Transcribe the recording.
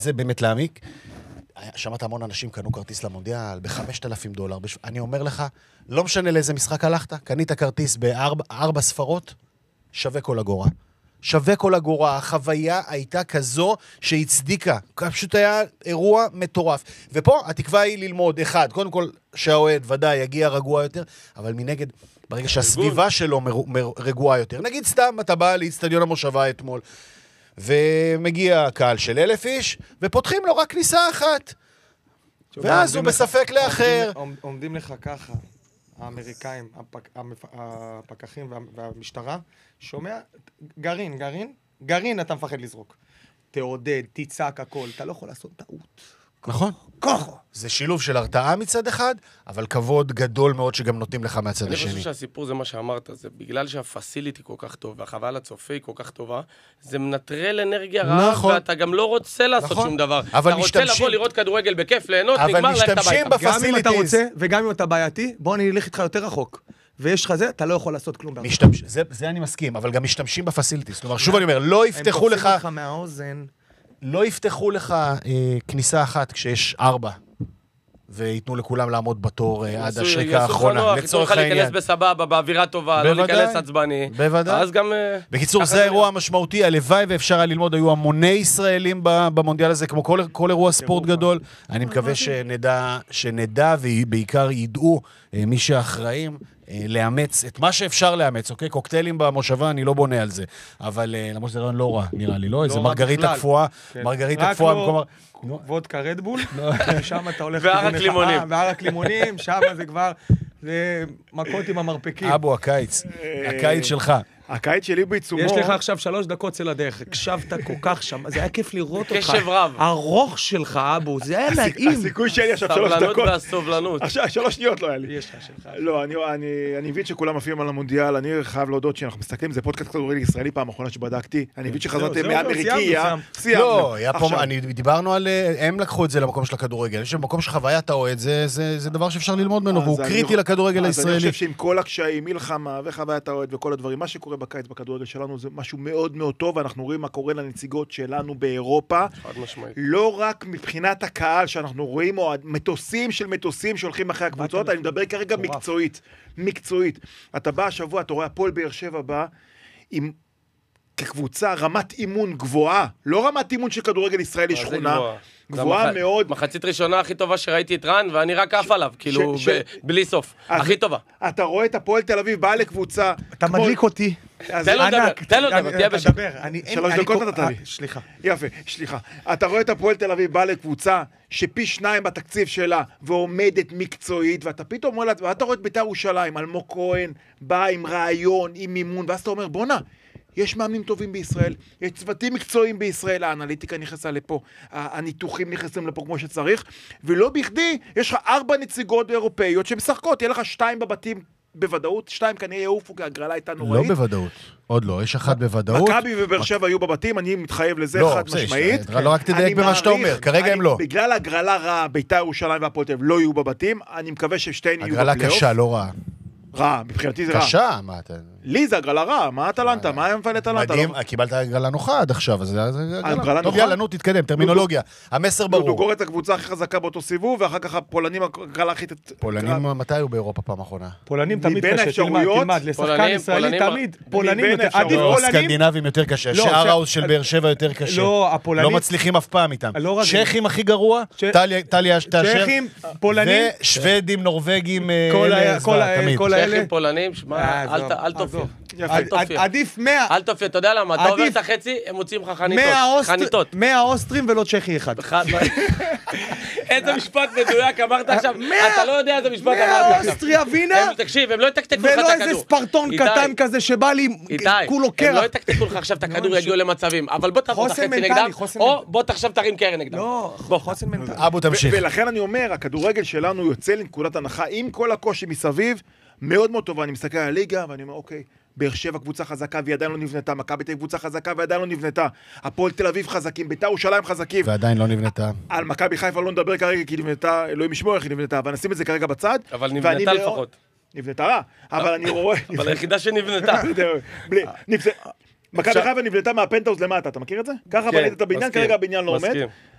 זה באמת להעמיק. שמעת המון אנשים קנו כרטיס למונדיאל $5,000. אני אומר לך, לא משנה לאיזה משחק הלכת, קנית כרטיס ב4 ספרות, שווה כל אגורה. שווה כל אגורה, החוויה הייתה כזו שהצדיקה, פשוט היה אירוע מטורף. ופה התקווה היא ללמוד, אחד, קודם כל שהאוהד ודאי יגיע רגוע יותר, אבל מנגד, ברגע שהסביבה שלו רגועה יותר, נגיד סתם, אתה בא לאצטדיון המושבה אתמול, ומגיע קהל של 1,000 איש, ופותחים לו רק כניסה אחת. ואז הוא בספק לאחר. עומדים לך ככה, האמריקאים, הפקחים והמשטרה, שומע, גרעין אתה מפחד לזרוק. תעודד, תצעק הכל, אתה לא יכול לעשות טעות. נכון. ככה. זה שילוב של הרתעה מצד אחד, אבל כבוד גדול מאוד שגם נותנים לך מהצד השני. אני חושב שהסיפור זה מה שאמרת, זה בגלל שהפסיליטי כל כך טוב, והחוויה לצופה היא כל כך טובה, זה מנטרל אנרגיה רעה, ואתה גם לא רוצה לעשות שום דבר. אתה רוצה לבוא לראות כדורגל בכיף, ליהנות, נגמר ללכת הביתה. גם אם אתה רוצה, וגם אם אתה בעייתי, בוא אני אלך איתך יותר רחוק. ויש לך זה, אתה לא יכול לעשות כלום. זה אני מסכים, אבל גם משתמשים בפסיליטיס. כלומר, שוב אני אומר, לא יפתחו לך... הם תופסים לך מהאוזן. לא יפתחו לך כניסה אחת כשיש 4, וייתנו לכולם לעמוד בתור עד השריקה האחרונה. לצורך העניין. להיכנס בסבבה, באווירה טובה, לא להיכנס עצבני. בוודאי. אז גם... בקיצור, זה האירוע המשמעותי, הלוואי ואפשר היה ללמוד, היו המוני ישראלים במונדיאל הזה, כמו כל אירוע ספורט גדול. אני מקווה שנדע ובעיקר ידעו מי שאחראים לאמץ את מה שאפשר לאמץ, אוקיי? קוקטיילים במושבה, אני לא בונה על זה. אבל למרות שזה לא רע, נראה לי, לא? זה מרגריטה קפואה, מרגריטה קפואה במקום... וודקה רדבול, שם אתה הולך... וערק לימונים, שם זה כבר... זה מכות עם המרפקים. אבו, הקיץ שלך. הקיץ שלי בעיצומו... יש לך עכשיו 3 דקות של הדרך, הקשבת כל כך שם, זה היה כיף לראות אותך. קשב רב. הרוך שלך, אבו, זה היה נעים. הסיכוי שלי עכשיו 3 דקות. סבלנות והסובלנות. עכשיו 3 שניות לא היה לי. יש לך שלך. לא, אני מבין שכולם מפים על המונדיאל, אני חייב להודות שאנחנו מסתכלים, זה פודקאסט כדורגל ישראלי פעם אחרונה שבדקתי, אני מבין שחזרתם מאמריקיה. לא, דיברנו על, הם לקחו את זה למקום של הכדורגל, במקום שחוויית האוהד, זה דבר שאפשר ללמוד ממנו, והוא קריטי לכדורגל הישראלי. אז אני חושב שעם כל הקשיים, מלחמה וחוויית האוהד וכל הדברים, מה שקורה בקיץ בכדורגל שלנו זה משהו מאוד מאוד טוב, ואנחנו רואים מה קורה לנציגות שלנו באירופה. לא רק מבחינת הקהל שאנחנו רואים, או מטוסים של מטוסים שהולכים אחרי הקבוצות, אני מדבר כרגע מקצועית. אתה בא השבוע, אתה רואה הפועל באר שבע בא עם כקבוצה רמת אימון גבוהה, לא רמת אימון של כדורגל ישראלי שכונה, גבוהה מאוד. מחצית ראשונה הכי טובה שראיתי את רן, ואני רק עף עליו, כאילו, בלי סוף. הכי טובה. אתה רואה את הפועל תל אביב בא לקבוצה... אתה מדליק אותי. תן לו לדבר, תהיה בשביל. 3 דקות נתת לי. סליחה. יפה, סליחה. אתה רואה את הפועל תל אביב בא לקבוצה שפי 2 בתקציב שלה, ועומדת מקצועית, ואתה פתאום אומר לה, ואתה רואה את בית"ר ירושלים, אלמוג כהן, בא עם רעיון, עם מימון, ואז אתה אומר, בונה, יש מאמנים טובים בישראל, יש צוותים מקצועיים בישראל, האנליטיקה נכנסה לפה, הניתוחים נכנסים לפה כמו שצריך, ולא בכדי, יש לך 4 נציגות אירופאיות שמשחקות, יהיה לך 2 בבתים בוודאות, 2 כנראה יעופו, כי הגרלה הייתה נוראית. לא בוודאות, עוד לא, יש 1 בוודאות. מכבי ובאר שבע היו בבתים, אני מתחייב לזה חד משמעית. לא רק תדייק במה שאתה אומר, כרגע הם לא. בגלל הגרלה רעה, בית"ר ירושלים והפועל תל אביב לא יהיו בבתים, אני מקווה ששתיהן יהיו בפלייאוף. הגרלה קשה, לא רעה. רע, מבחינתי זה רע. קשה, מה אתה... לי זה הגרלה רע, מה הטלנטה? מה מפעל הטלנטה? מדהים, קיבלת הגרלה נוחה עד עכשיו, אז זה הגרלה טוב, נוחה? יאללה, נו, תתקדם, טרמינולוגיה. המסר ברור. דוגור את הקבוצה הכי חזקה באותו סיבוב, ואחר כך הפולנים הגרלה הכי... פולנים, מתי היו באירופה פעם האחרונה? פולנים תמיד קשה, תלמד, לשחקן ישראלי תמיד, פולנים יותר, עדיף פולנים... סקנדינבים יותר קשה, שאראוס של באר שבע יותר קשה. לא מצליחים אף פעם איתם. צ'כים הכי גרוע, טליה שתאשר, ושוודים, נורווגים, צ'כים, פולנים, שמע, אל תופיע. עדיף 100. אל תופיע, אתה יודע למה? אתה עובר את החצי, הם מוציאים לך חניתות. 100 אוסטרים ולא צ'כי אחד. איזה משפט מדויק אמרת עכשיו? אתה לא יודע איזה משפט אמרת עכשיו. 100 אוסטריה וינה. תקשיב, הם לא יתקתקו לך את הכדור. ולא איזה ספרטון קטן כזה שבא לי כולו קרח. הם לא יתקתקו לך עכשיו את הכדור, יגיעו למצבים. אבל בוא תעבור את החצי נגדם, או בוא תחשב תרים קרן נגדם. לא, חוסן מנטלי. אבו תמשיך. ולכן אני אומר, הכדורגל שלנו יוצא לנקודת הנחה עם כל הקושי מסביב, מאוד מאוד טובה. אני מסתכל על הליגה ואני אומר, אוקיי, באר שבע קבוצה חזקה והיא עדיין לא נבנתה, מכבי תל אביב קבוצה חזקה ועדיין לא נבנתה, הפועל תל אביב חזקים, בית"ר ירושלים חזקים. ועדיין לא נבנתה. על מכבי חיפה לא נדבר כרגע כי נבנתה, אלוהים ישמור איך היא נבנתה, אבל נשים את זה כרגע בצד. אבל נבנתה לפחות. נבנתה רע, אבל אני רואה... אבל היחידה שנבנתה. מכבי חיפה נבנתה מהפנטהאוז למטה, אתה מכיר את זה? ככה בנית את הבניין, כרגע הבניין לא עומד.